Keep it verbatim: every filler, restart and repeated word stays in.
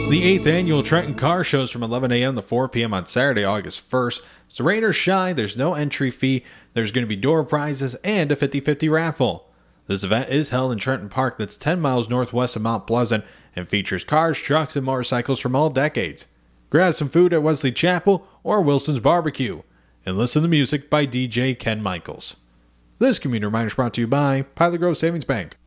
The eighth Annual Trenton Car Show is from eleven a.m. to four p.m. on Saturday, August first. So rain or shine, there's no entry fee, there's going to be door prizes, and a fifty-fifty raffle. This event is held in Trenton Park, that's ten miles northwest of Mount Pleasant, and features cars, trucks, and motorcycles from all decades. Grab some food at Wesley Chapel or Wilson's Barbecue, and listen to music by D J Ken Michaels. This community reminder is brought to you by Pilot Grove Savings Bank.